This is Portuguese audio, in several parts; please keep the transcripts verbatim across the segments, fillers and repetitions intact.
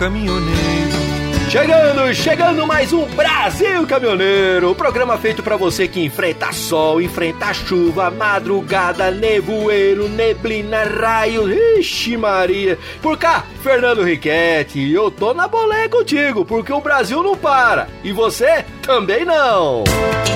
Caminhoneiro. Chegando, chegando mais um Brasil Caminhoneiro, o programa feito pra você que enfrenta sol, enfrenta chuva, madrugada, nevoeiro, neblina, raios, ixi Maria. Por cá, Fernando Riquetti, eu tô na boleia contigo, porque o Brasil não para, e você também não.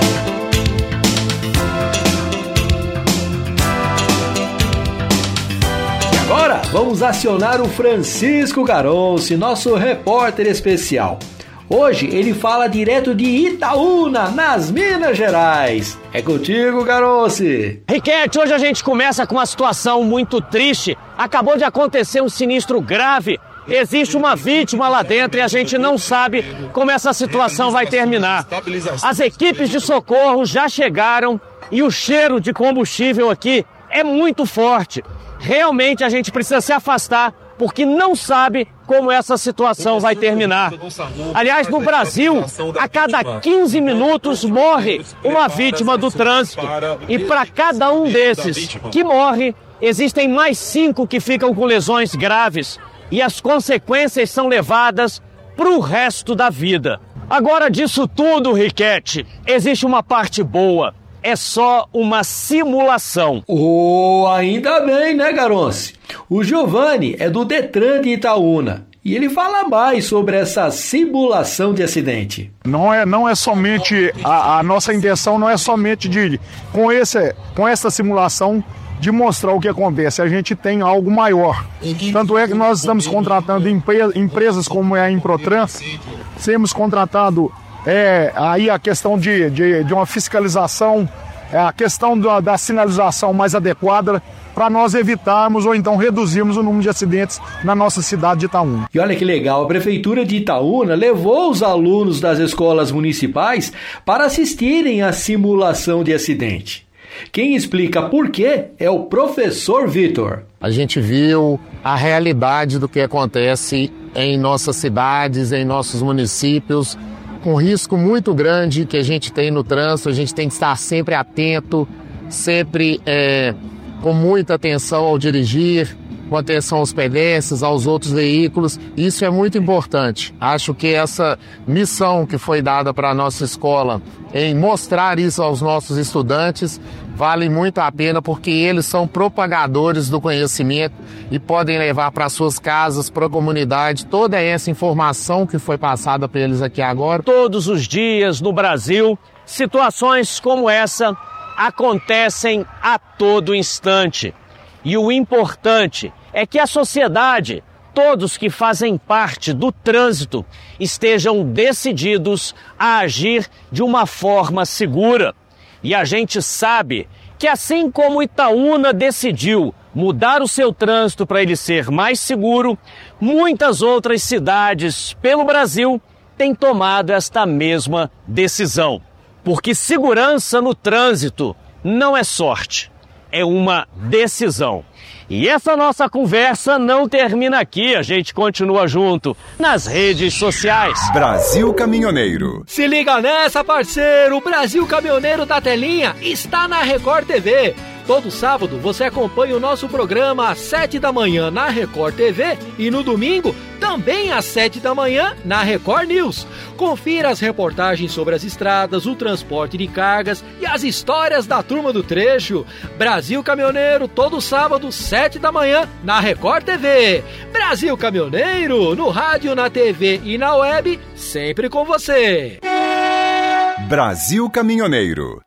Agora vamos acionar o Francisco Garonci, nosso repórter especial. Hoje ele fala direto de Itaúna, nas Minas Gerais. É contigo, Garonci. Riquetti, hoje a gente começa com uma situação muito triste. Acabou de acontecer um sinistro grave. Existe uma vítima lá dentro e a gente não sabe como essa situação vai terminar. As equipes de socorro já chegaram e o cheiro de combustível aqui é muito forte. Realmente a gente precisa se afastar porque não sabe como essa situação vai terminar. Aliás, no Brasil, a cada quinze minutos morre uma vítima do trânsito. E para cada um desses que morre, existem mais cinco que ficam com lesões graves. E as consequências são levadas para o resto da vida. Agora, disso tudo, Riquetti, existe uma parte boa. É só uma simulação. Oh, ainda bem, né, Garonci? O Giovanni é do Detran de Itaúna e ele fala mais sobre essa simulação de acidente. Não é, não é somente, a, a nossa intenção não é somente de, com, esse, com essa simulação, de mostrar o que acontece. A gente tem algo maior. Tanto é que nós estamos contratando empre, empresas como é a Improtran, temos contratado É, aí a questão de, de, de uma fiscalização, é, a questão da, da sinalização mais adequada para nós evitarmos ou então reduzirmos o número de acidentes na nossa cidade de Itaúna. E olha que legal, a Prefeitura de Itaúna levou os alunos das escolas municipais para assistirem à simulação de acidente. Quem explica por quê é o professor Vitor. A gente viu a realidade do que acontece em nossas cidades, em nossos municípios, com risco muito grande que a gente tem no trânsito. A gente tem que estar sempre atento, sempre é, com muita atenção ao dirigir, com atenção aos pedestres, aos outros veículos. Isso é muito importante. Acho que essa missão que foi dada para a nossa escola em mostrar isso aos nossos estudantes vale muito a pena, porque eles são propagadores do conhecimento e podem levar para suas casas, para a comunidade, toda essa informação que foi passada para eles aqui agora. Todos os dias no Brasil, situações como essa acontecem a todo instante. E o importante é que a sociedade, todos que fazem parte do trânsito, estejam decididos a agir de uma forma segura. E a gente sabe que, assim como Itaúna decidiu mudar o seu trânsito para ele ser mais seguro, muitas outras cidades pelo Brasil têm tomado esta mesma decisão. Porque segurança no trânsito não é sorte, é uma decisão. E essa nossa conversa não termina aqui, a gente continua junto nas redes sociais. Brasil Caminhoneiro. Se liga nessa, parceiro, o Brasil Caminhoneiro da telinha está na Record T V. Todo sábado você acompanha o nosso programa às sete da manhã na Record T V e no domingo também às sete da manhã na Record News. Confira as reportagens sobre as estradas, o transporte de cargas e as histórias da turma do trecho. Brasil Caminhoneiro, todo sábado, sete da manhã na Record T V. Brasil Caminhoneiro, no rádio, na T V e na web, sempre com você. Brasil Caminhoneiro.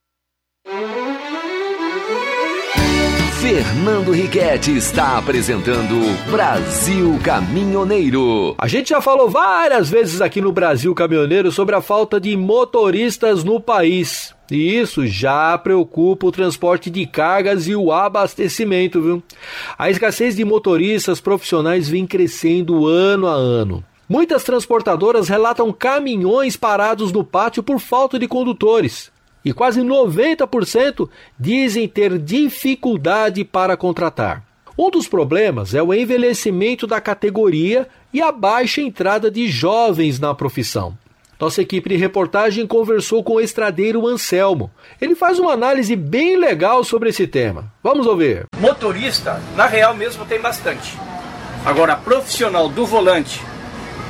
Fernando Riquetti está apresentando Brasil Caminhoneiro. A gente já falou várias vezes aqui no Brasil Caminhoneiro sobre a falta de motoristas no país. E isso já preocupa o transporte de cargas e o abastecimento, viu? A escassez de motoristas profissionais vem crescendo ano a ano. Muitas transportadoras relatam caminhões parados no pátio por falta de condutores. E quase noventa por cento dizem ter dificuldade para contratar. Um dos problemas é o envelhecimento da categoria e a baixa entrada de jovens na profissão. Nossa equipe de reportagem conversou com o estradeiro Anselmo. Ele faz uma análise bem legal sobre esse tema. Vamos ouvir. Motorista, na real mesmo, tem bastante. Agora, profissional do volante,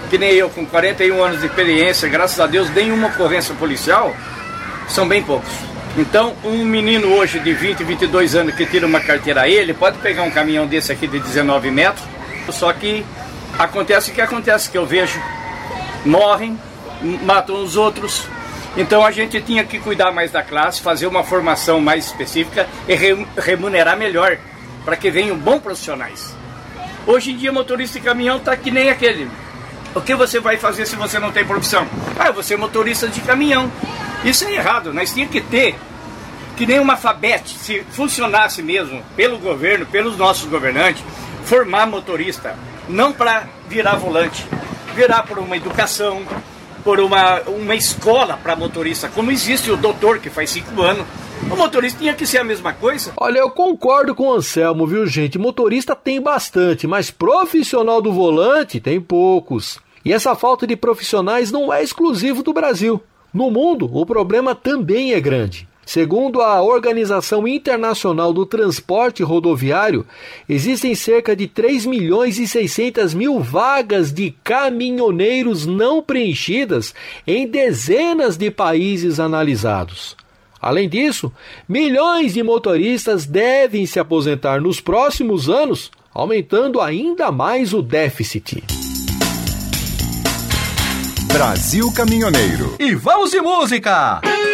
que nem eu, com quarenta e um anos de experiência, graças a Deus, nenhuma ocorrência policial, são bem poucos. Então, um menino hoje de vinte, vinte e dois anos que tira uma carteira aí, ele pode pegar um caminhão desse aqui de dezenove metros, só que acontece o que acontece, que eu vejo, morrem, matam os outros. Então a gente tinha que cuidar mais da classe, fazer uma formação mais específica e remunerar melhor, para que venham bons profissionais. Hoje em dia, motorista de caminhão está que nem aquele. O que você vai fazer se você não tem profissão? Ah, você é motorista de caminhão. Isso é errado, nós tínhamos que ter, que nem uma FABET, se funcionasse mesmo pelo governo, pelos nossos governantes, formar motorista, não para virar volante, virar por uma educação, por uma, uma escola para motorista, como existe o doutor que faz cinco anos. O motorista tinha que ser a mesma coisa. Olha, eu concordo com o Anselmo, viu, gente? Motorista tem bastante, mas profissional do volante tem poucos. E essa falta de profissionais não é exclusivo do Brasil. No mundo, o problema também é grande. Segundo a Organização Internacional do Transporte Rodoviário, existem cerca de três milhões e seiscentas mil vagas de caminhoneiros não preenchidas em dezenas de países analisados. Além disso, milhões de motoristas devem se aposentar nos próximos anos, aumentando ainda mais o déficit. Brasil Caminhoneiro. E vamos de música!